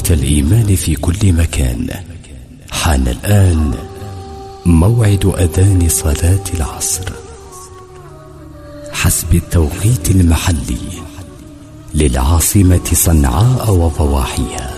الإيمان في كل مكان، حان الآن موعد أذان صلاة العصر حسب التوقيت المحلي للعاصمة صنعاء وضواحيها.